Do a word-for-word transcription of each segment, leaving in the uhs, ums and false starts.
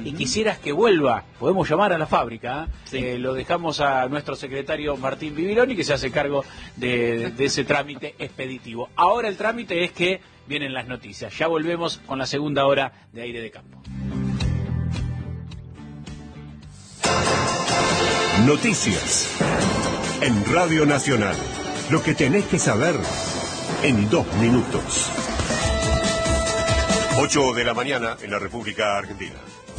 uh-huh. y quisieras que vuelva, podemos llamar a la fábrica, ¿eh? Sí. Eh, lo dejamos a nuestro secretario Martín Bibiloni, que se hace cargo de, de, de ese trámite expeditivo. Ahora el trámite es que vienen las noticias. Ya volvemos con la segunda hora de Aire de Campo. Noticias en Radio Nacional. Lo que tenés que saber en dos minutos. ocho de la mañana en la República Argentina.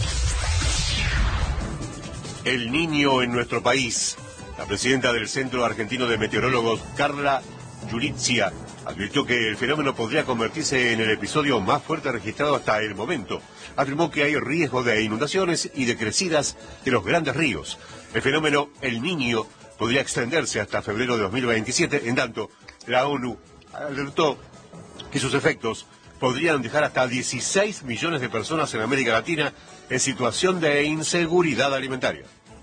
El Niño en nuestro país. La presidenta del Centro Argentino de Meteorólogos, Carla Giurizia, advirtió que el fenómeno podría convertirse en el episodio más fuerte registrado hasta el momento. Afirmó que hay riesgo de inundaciones y de crecidas de los grandes ríos. El fenómeno El Niño podría extenderse hasta febrero de dos mil veintisiete, en tanto la ONU alertó que sus efectos podrían dejar hasta dieciséis millones de personas en América Latina en situación de inseguridad alimentaria.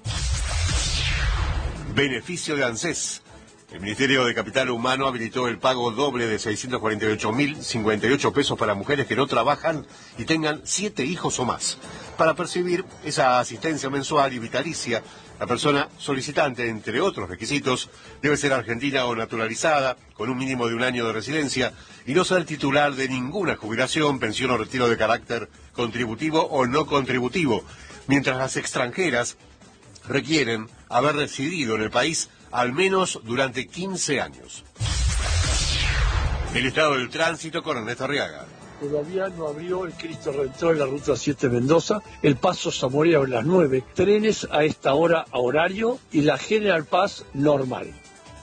Beneficio de ANSES. El Ministerio de Capital Humano habilitó el pago doble de seiscientos cuarenta y ocho mil cincuenta y ocho pesos para mujeres que no trabajan y tengan siete hijos o más. Para percibir esa asistencia mensual y vitalicia, la persona solicitante, entre otros requisitos, debe ser argentina o naturalizada, con un mínimo de un año de residencia, y no ser titular de ninguna jubilación, pensión o retiro de carácter contributivo o no contributivo, mientras las extranjeras requieren haber residido en el país al menos durante quince años. El estado del tránsito con Ernesto Arriaga. Todavía no abrió el Cristo Redentor en la ruta siete Mendoza, el Paso Zamora a las nueve, trenes a esta hora a horario y la General Paz normal.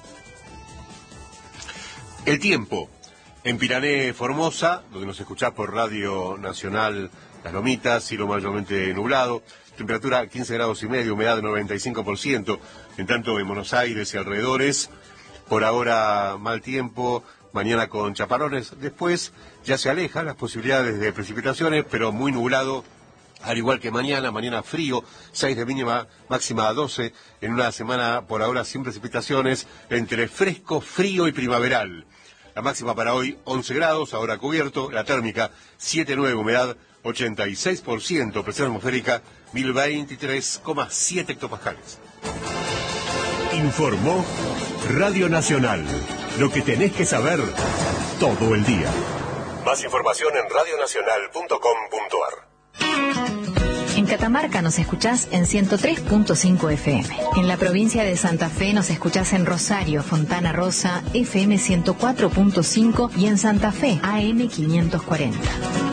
El tiempo. En Pirané, Formosa, donde nos escuchás por Radio Nacional Las Lomitas, cielo mayormente nublado, temperatura quince grados y medio, humedad noventa y cinco por ciento, en tanto en Buenos Aires y alrededores, por ahora mal tiempo, mañana con chaparrones, después ya se alejan las posibilidades de precipitaciones, pero muy nublado, al igual que mañana, mañana frío, seis de mínima, máxima doce, en una semana por ahora sin precipitaciones, entre fresco, frío y primaveral. La máxima para hoy, once grados, ahora cubierto, la térmica, siete nueve, humedad, ochenta y seis por ciento, presión atmosférica, mil veintitrés coma siete hectopascales. Informó Radio Nacional. Lo que tenés que saber todo el día. Más información en radio nacional punto com punto ar. En Catamarca nos escuchás en ciento tres punto cinco F M. En la provincia de Santa Fe nos escuchás en Rosario, Fontana Rosa, F M ciento cuatro punto cinco y en Santa Fe, A M quinientos cuarenta.